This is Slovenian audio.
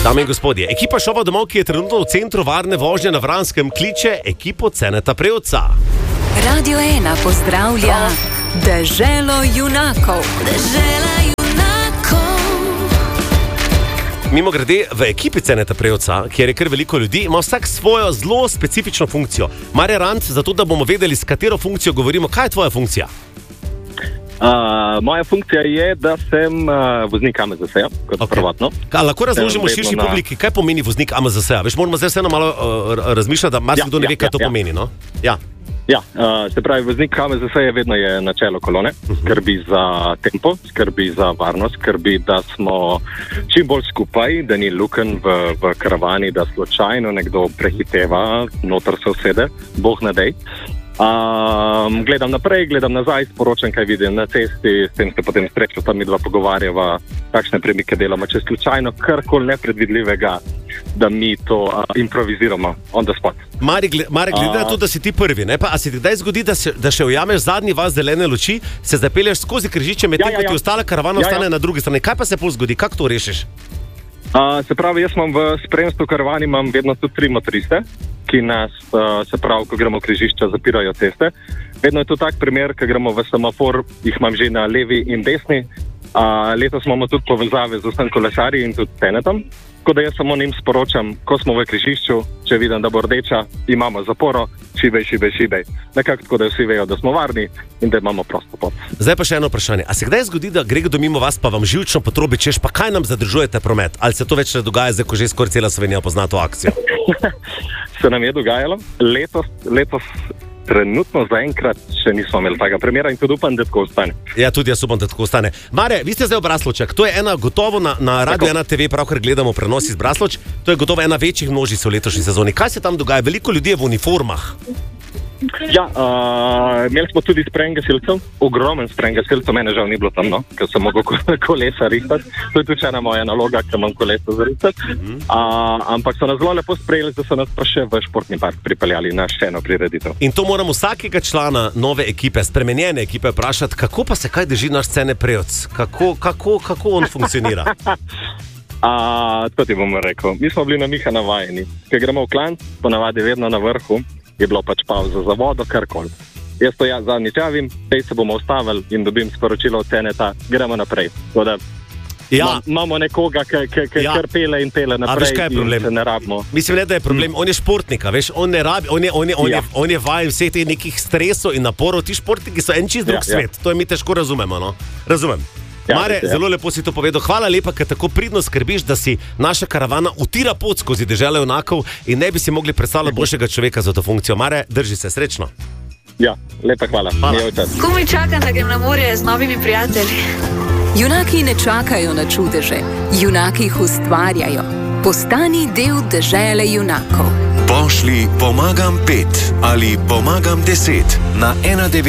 Dame in gospodje, ekipa šova domov, ki je trenutno v centru varne vožnje na Vranskem, kliče ekipo Ceneta Prevca. Radio 1 pozdravlja Deželo junakov. Dežela junakov. Mimogrede, v ekipi Ceneta Prevca, kjer je kar veliko ljudi, ima vsak svojo zelo specifično funkcijo. Marja Rant, zato da bomo vedeli, s katero funkcijo govorimo, kaj je tvoja funkcija? Moja funkcija je, da sem voznik AMZS-ja, kot prvotno. Lahko razložimo širši publiki, kaj pomeni voznik AMZS-ja? Veš, moramo zdaj vseeno malo razmišljati, da marsikdo ne ve, kaj to pomeni, no? Se pravi, voznik AMZS je vedno je na čelu kolone, skrbi za tempo, skrbi za varnost, skrbi, da smo čim bolj skupaj, da ni lukenj v karavani, da slučajno nekdo prehiteva, noter se usede, Bog ne dej. Gledam naprej, gledam nazaj, sporočam, kaj vidim na cesti, s tem se potem srečo tam midva pogovarjava, kakšne premike delamo, če slučajno karkoli nepredvidljivega, da mi to improviziramo on the spot. Mari, glede na to, da si ti prvi, ne? Pa, a se ti kdaj zgodi, da še ujameš zadnji vas zelene luči, se zapelješ skozi križiče, medtem ko ti ostala karavana ostane na drugi strani. Kaj pa se pol zgodi? Kako to rešiš? Se pravi, jaz imam v spremstvu karavani imam vedno tudi 3 motoriste, ki nas, se pravi, ko gremo v križišča, zapirajo ceste. Vedno je to tak primer, ko gremo v semafor, jih imam že na levi in desni. Letos imamo tudi povezave z vsem kolesarji in tudi Cenetom. Tako da jaz samo njim sporočam, ko smo v križišču, če vidim, da bo rdeča, imamo zaporo, šibej. Nekako tako, da vsi vejo, da smo varni in da imamo prosto pot. Zdaj pa še eno vprašanje. A se kdaj zgodi, da gre kdo mimo vas, pa vam živčno potrobi, češ, pa kaj nam zadržujete promet? Ali se to več ne dogaja, zdaj ko že skoraj cela Slovenija pozna to akcijo? Se nam je dogajalo. Letos trenutno zaenkrat še nismo imeli takega primera in tudi upam, da tako ostane. Ja, tudi jaz upam, da tako ostane. Mare, vi ste zdaj v Braslovčah. To je ena gotovo na Radio 1 TV, pravkar gledamo prenos iz Braslovč. To je gotovo ena večjih množic v letošnji sezoni. Kaj se tam dogaja? Veliko ljudi je v uniformah. Imeli smo tudi sprejem gasilcev, ogromen sprejem gasilcev, mene žal ni bilo tam, no, ker sem mogel kolesa rihtati. To je tudi ena moja naloga, ker imam kolesa zrihtati. Ampak so nas zelo lepo sprejeli, da so nas pa še v športni park pripeljali na še eno prireditev. In to moramo vsakega člana nove ekipe, spremenjene ekipe vprašati, kako pa se kaj drži naš Cene Prevc? Kako on funkcionira? To ti bom rekel. Mi smo bili na Miha navajeni. Ker gremo v klanc, ponavadi vedno na vrhu, je bilo pač pauza za vodo, karkoli. Jaz to zadnjič javim, zdaj se bomo ustavili in dobim sporočilo od Ceneta, gremo naprej. Tako da imamo nekoga, ki kar pele in pele naprej in se ne rabimo. Mislim, ne, da je problem, on je športnika, veš, on ne rabi, on je vajen vseh teh nekih stresov in naporov, ti športniki so en čist drug svet, to je mi težko razumemo, no? Razumem. Mare, zelo lepo si to povedal. Hvala lepa, ker tako pridno skrbiš, da si naša karavana utira pot skozi deželo junakov in ne bi si mogli predstavljati boljšega človeka za to funkcijo. Mare, drži se, srečno. Ja, lepa hvala. Komaj čakam, da grem na morje z novimi prijatelji. Junaki ne čakajo na čudeže, junaki jih ustvarjajo. Postani del dežele junakov. Pošlji pomagam 5 ali pomagam 10 na 19.